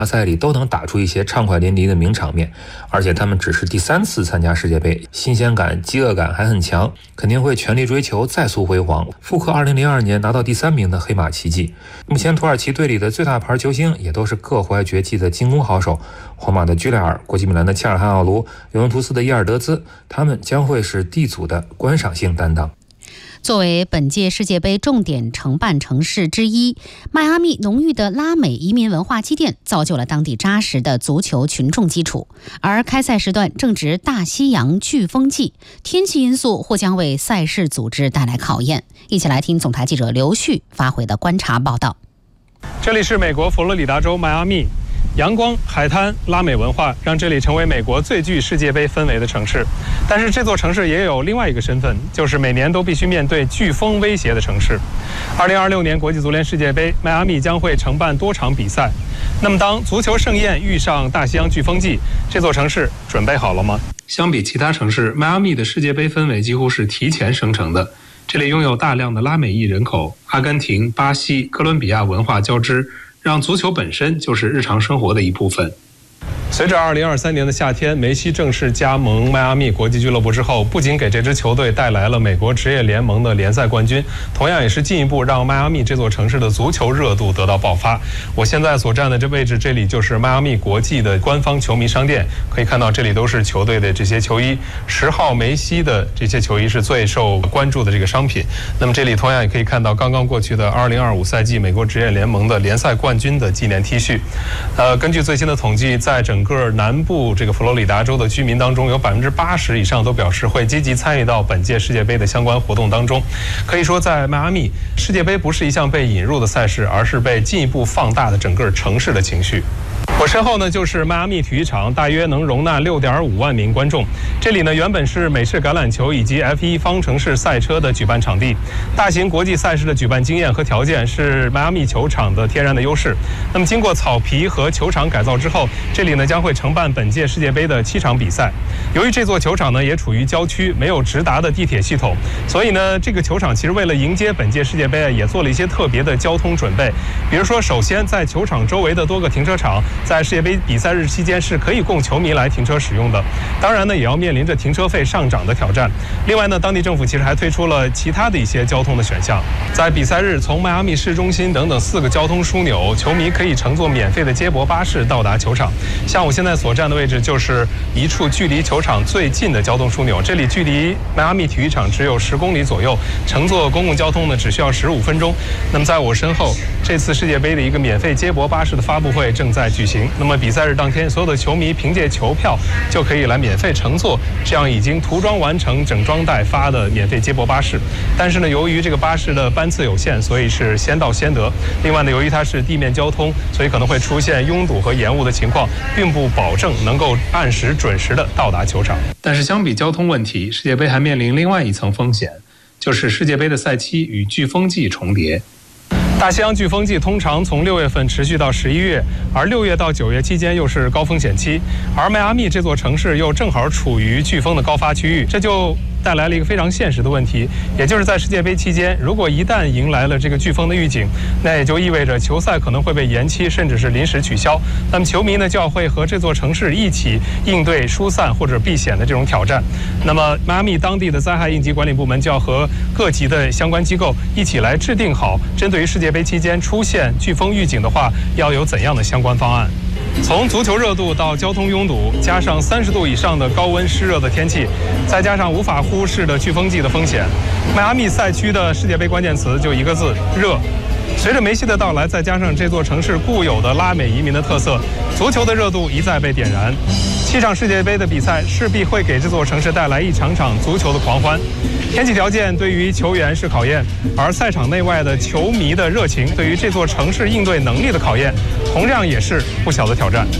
赛里都能打出一些畅快淋漓的名场面，而且他们只是第3次参加世界杯，新鲜感、饥饿感还很强，肯定会全力追求再塑辉煌，复刻2002年拿到第3名的黑马奇迹。目前土耳其队里的最大牌球星也都是各怀绝技的进攻好手，皇马的居莱尔、国际米兰的切尔汉奥卢、尤文图斯的伊尔德兹，他们将会是D组的观赏性担当。 作为本届世界杯重点承办城市之一，迈阿密浓郁的拉美移民文化积淀造就了当地扎实的足球群众基础。而开赛时段正值大西洋飓风季，天气因素或将为赛事组织带来考验。一起来听总台记者刘旭发回的观察报道。 这里是美国佛罗里达州迈阿密，阳光、海滩、拉美文化让这里成为美国最具世界杯氛围的城市。但是这座城市也有另外一个身份，就是每年都必须面对飓风威胁的城市。2026年国际足联世界杯，迈阿密将会承办多场比赛。那么当足球盛宴遇上大西洋飓风季，这座城市准备好了吗？相比其他城市，迈阿密的世界杯氛围几乎是提前生成的。这里拥有大量的拉美裔人口，阿根廷、巴西、哥伦比亚文化交织，让足球本身就是日常生活的一部分。随着2023年的夏天，梅西正式加盟迈阿密国际俱乐部之后，不仅给这支球队带来了美国职业联盟的联赛冠军，同样也是进一步让迈阿密这座城市的足球热度得到爆发。我现在所站的这位置，这里就是迈阿密国际的官方球迷商店，可以看到这里都是球队的这些球衣，10号梅西的这些球衣是最受关注的这个商品。那么这里同样也可以看到刚刚过去的2025赛季美国职业联盟的联赛冠军的纪念 T 恤。根据最新的统计，在整个南部这个佛罗里达州的居民当中，有80%以上都表示会积极参与到本届世界杯的相关活动当中。可以说，在迈阿密，世界杯不是一项被引入的赛事，而是被进一步放大的整个城市的情绪。我身后呢就是迈阿密体育场，大约能容纳6.5万名观众。这里呢原本是美式橄榄球以及 F1 方程式赛车的举办场地，大型国际赛事的举办经验和条件是迈阿密球场的天然的优势。那么经过草皮和球场改造之后，这里呢将会承办本届世界杯的7场比赛。由于这座球场呢也处于郊区，没有直达的地铁系统，所以呢这个球场其实为了迎接本届世界杯也做了一些特别的交通准备。比如说，首先在球场周围的多个停车场在世界杯比赛日期间是可以供球迷来停车使用的，当然呢也要面临着停车费上涨的挑战。另外呢，当地政府其实还推出了其他的一些交通的选项，在比赛日从迈阿密市中心等等4个交通枢纽，球迷可以乘坐免费的接驳巴士到达球场。像我现在所站的位置就是一处距离球场最近的交通枢纽，这里距离迈阿密体育场只有10公里左右，乘坐公共交通呢只需要15分钟。那么在我身后，这次世界杯的一个免费接驳巴士的发布会正在举行。那么比赛日当天，所有的球迷凭借球票就可以来免费乘坐这样已经涂装完成、整装待发的免费接驳巴士。但是呢，由于这个巴士的班次有限，所以是先到先得。另外呢，由于它是地面交通，所以可能会出现拥堵和延误的情况，并不保证能够按时准时的到达球场。但是相比交通问题，世界杯还面临另外一层风险，就是世界杯的赛期与飓风季重叠。大西洋飓风季通常从6月份持续到11月，而6月到9月期间又是高风险期，而迈阿密这座城市又正好处于飓风的高发区域，这就带来了一个非常现实的问题，也就是在世界杯期间，如果一旦迎来了这个飓风的预警，那也就意味着球赛可能会被延期，甚至是临时取消。那么球迷呢就要会和这座城市一起应对疏散或者避险的这种挑战。那么迈阿密当地的灾害应急管理部门就要和各级的相关机构一起来制定好，针对于世界杯期间出现飓风预警的话，要有怎样的相关方案。从足球热度到交通拥堵，加上30度以上的高温湿热的天气，再加上无法忽视的飓风季的风险，迈阿密赛区的世界杯关键词就一个字：热。随着梅西的到来，再加上这座城市固有的拉美移民的特色，足球的热度一再被点燃。7场世界杯的比赛势必会给这座城市带来一场场足球的狂欢。天气条件对于球员是考验，而赛场内外的球迷的热情对于这座城市应对能力的考验，同样也是不小的挑战。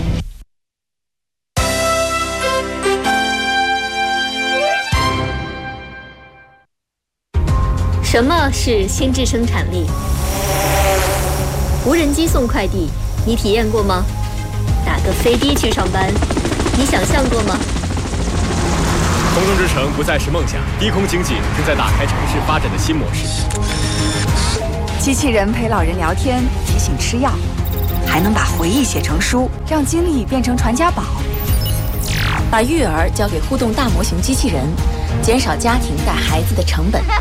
什么是心智生产力？无人机送快递，你体验过吗？打个飞的去上班，你想象过吗？ 空中之城不再是梦想，低空经济正在打开城市发展的新模式。 机器人陪老人聊天，提醒吃药， 还能把回忆写成书，让经历变成传家宝。 把育儿交给互动大模型机器人，减少家庭带孩子的成本。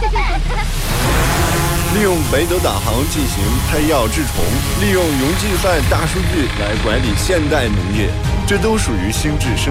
利用北斗导航进行胎药治虫，利用云计算大数据来管理现代农业，这都属于心智生